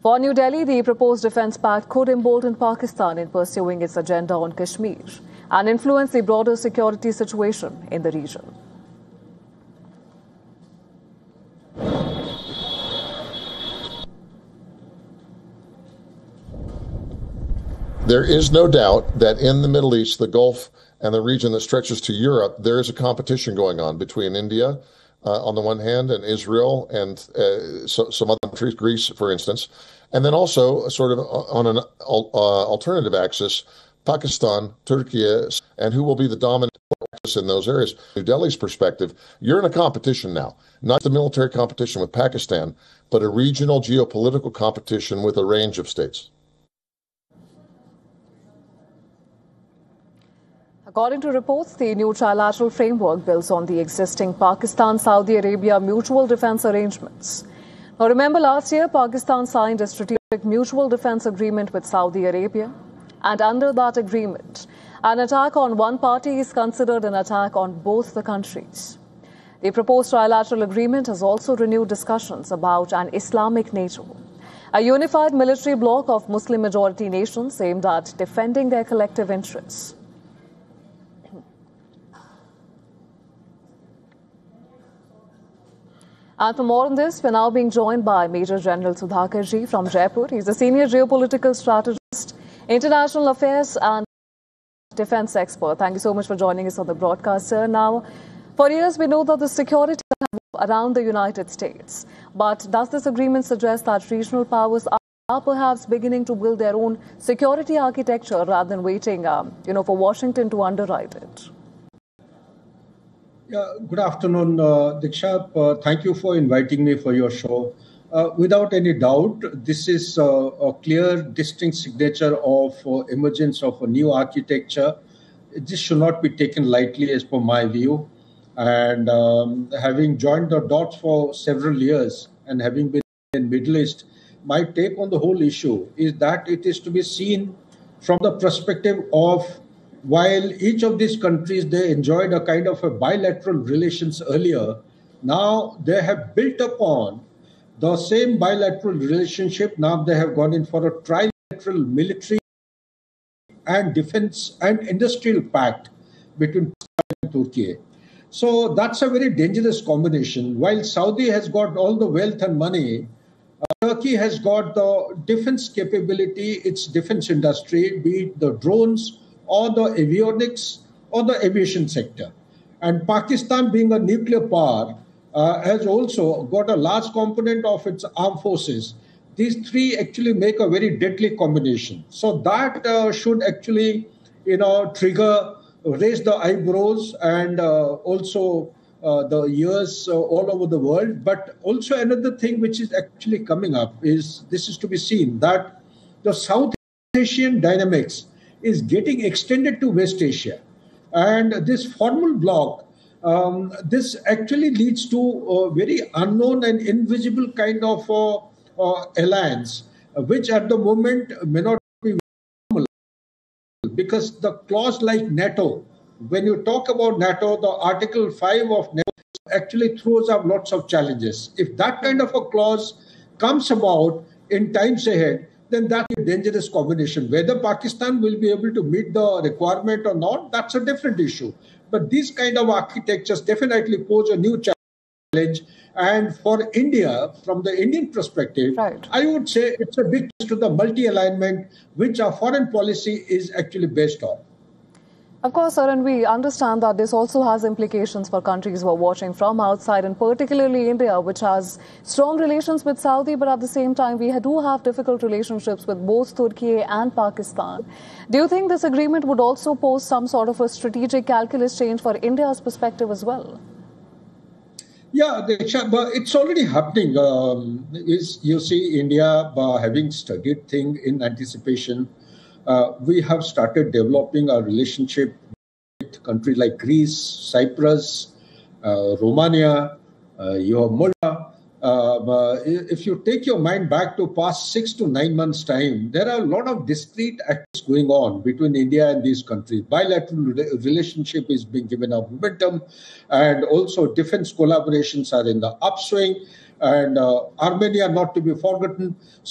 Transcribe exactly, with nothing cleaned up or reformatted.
For New Delhi, the proposed defence pact could embolden Pakistan in pursuing its agenda on Kashmir and influence the broader security situation in the region. There is no doubt that in the Middle East, the Gulf, and the region that stretches to Europe, there is a competition going on between India uh, on the one hand and Israel and uh, so, some other countries, Greece, for instance, and then also sort of on an uh, alternative axis, Pakistan, Turkey, and who will be the dominant force in those areas. New Delhi's perspective, you're in a competition now, not the military competition with Pakistan, but a regional geopolitical competition with a range of states. According to reports, the new trilateral framework builds on the existing Pakistan-Saudi Arabia mutual defence arrangements. Now, remember last year, Pakistan signed a strategic mutual defence agreement with Saudi Arabia. And under that agreement, an attack on one party is considered an attack on both the countries. The proposed trilateral agreement has also renewed discussions about an Islamic NATO, a unified military bloc of Muslim-majority nations aimed at defending their collective interests. And for more on this, we're now being joined by Major General Sudhakar Ji from Jaipur. He's a senior geopolitical strategist, international affairs and defense expert. Thank you so much for joining us on the broadcast, sir. Now, for years, we know that the security around the United States. But does this agreement suggest that regional powers are perhaps beginning to build their own security architecture rather than waiting, um, you know, for Washington to underwrite it? Yeah, good afternoon, uh, Diksha. Uh, thank you for inviting me for your show. Uh, without any doubt, this is uh, a clear, distinct signature of uh, emergence of a new architecture. This should not be taken lightly, as per my view. And um, having joined the dots for several years and having been in Middle East, my take on the whole issue is that it is to be seen from the perspective of while each of these countries, they enjoyed a kind of a bilateral relations earlier, now they have built upon the same bilateral relationship. Now they have gone in for a trilateral military and defense and industrial pact between Pakistan and Turkey. So that's a very dangerous combination. While Saudi has got all the wealth and money, uh, Turkey has got the defense capability, its defense industry, be it the drones, or the avionics, or the aviation sector. And Pakistan, being a nuclear power, uh, has also got a large component of its armed forces. These three actually make a very deadly combination. So that uh, should actually, you know, trigger, raise the eyebrows and uh, also uh, the ears uh, all over the world. But also another thing which is actually coming up is, this is to be seen, that the South Asian dynamics is getting extended to West Asia. And this formal bloc, um, this actually leads to a very unknown and invisible kind of uh, uh, alliance, uh, which at the moment may not be normal. Because the clause like NATO, when you talk about NATO, the Article five of NATO actually throws up lots of challenges. If that kind of a clause comes about in times ahead, then that's a dangerous combination. Whether Pakistan will be able to meet the requirement or not, that's a different issue. But these kind of architectures definitely pose a new challenge. And for India, from the Indian perspective, right, I would say it's a big to the multi-alignment, which our foreign policy is actually based on. Of course, sir, and we understand that this also has implications for countries who are watching from outside, and particularly India, which has strong relations with Saudi, but at the same time, we do have difficult relationships with both Turkey and Pakistan. Do you think this agreement would also pose some sort of a strategic calculus change for India's perspective as well? Yeah, but it's already happening. Um, is you see India uh, having studied thing in anticipation. Uh, we have started developing our relationship with countries like Greece, Cyprus, uh, Romania, uh, you have Moldova. Uh, if you take your mind back to past six to nine months' time, there are a lot of discrete acts going on between India and these countries. Bilateral relationship is being given a momentum, and also defense collaborations are in the upswing, and uh, Armenia not to be forgotten.